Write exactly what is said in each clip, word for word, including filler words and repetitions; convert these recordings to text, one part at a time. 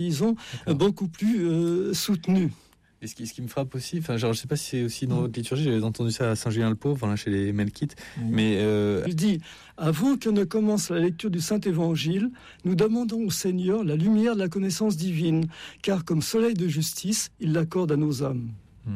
Ils ont D'accord. beaucoup plus euh, soutenu. Et ce qui, ce qui me frappe aussi, enfin, genre, je sais pas si c'est aussi dans votre liturgie, j'avais entendu ça à Saint-Julien-le-Pauvre, enfin, chez les Melkites, mmh. mais... Euh... Il dit, avant que ne commence la lecture du Saint-Évangile, nous demandons au Seigneur la lumière de la connaissance divine, car comme soleil de justice, il l'accorde à nos âmes. Mmh.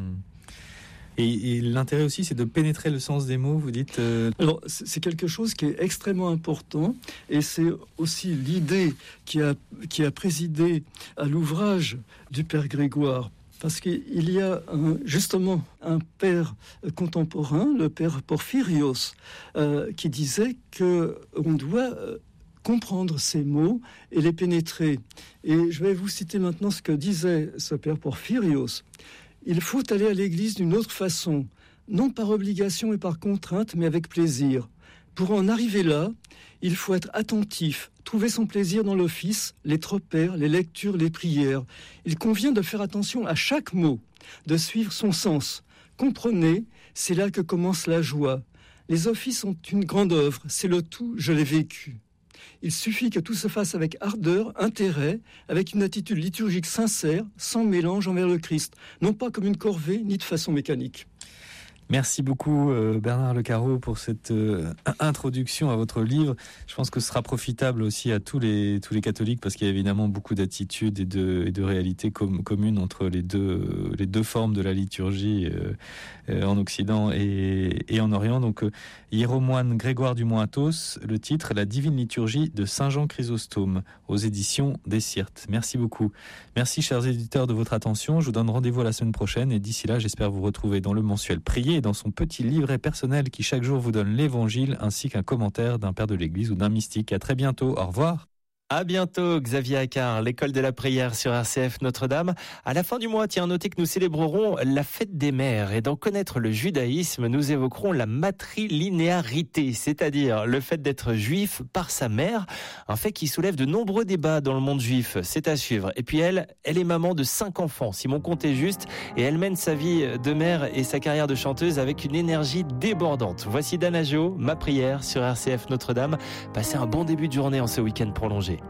Et, et l'intérêt aussi, c'est de pénétrer le sens des mots, vous dites euh... Alors, c'est quelque chose qui est extrêmement important, et c'est aussi l'idée qui a, qui a présidé à l'ouvrage du Père Grégoire. Parce qu'il y a un, justement un père contemporain, le père Porphyrios, euh, qui disait qu'on doit comprendre ces mots et les pénétrer. Et je vais vous citer maintenant ce que disait ce père Porphyrios. « Il faut aller à l'église d'une autre façon, non par obligation et par contrainte, mais avec plaisir. Pour en arriver là, il faut être attentif, trouver son plaisir dans l'office, les tropères, les lectures, les prières. Il convient de faire attention à chaque mot, de suivre son sens. Comprenez, c'est là que commence la joie. Les offices sont une grande œuvre, c'est le tout, je l'ai vécu. Il suffit que tout se fasse avec ardeur, intérêt, avec une attitude liturgique sincère, sans mélange envers le Christ, non pas comme une corvée, ni de façon mécanique. » Merci beaucoup euh, Bernard Lecaro pour cette euh, introduction à votre livre. Je pense que ce sera profitable aussi à tous les tous les catholiques parce qu'il y a évidemment beaucoup d'attitudes et de et de réalités com- communes entre les deux les deux formes de la liturgie euh, euh, en Occident et et en Orient. Donc euh, Hiéromoine Grégoire du Mointos, le titre La divine liturgie de Saint Jean Chrysostome aux éditions des Syrtes. Merci beaucoup. Merci chers éditeurs de votre attention. Je vous donne rendez-vous la semaine prochaine et d'ici là, j'espère vous retrouver dans le mensuel Prier et dans son petit livret personnel qui chaque jour vous donne l'évangile ainsi qu'un commentaire d'un père de l'église ou d'un mystique. À très bientôt. Au revoir. À bientôt, Xavier Accard, l'école de la prière sur R C F Notre-Dame. À la fin du mois, tiens, notez que nous célébrerons la fête des mères et d'en connaître le judaïsme, nous évoquerons la matrilinéarité, c'est-à-dire le fait d'être juif par sa mère, un fait qui soulève de nombreux débats dans le monde juif. C'est à suivre. Et puis elle, elle est maman de cinq enfants, si mon compte est juste, et elle mène sa vie de mère et sa carrière de chanteuse avec une énergie débordante. Voici Dana Jo, ma prière sur R C F Notre-Dame. Passez un bon début de journée en ce week-end prolongé.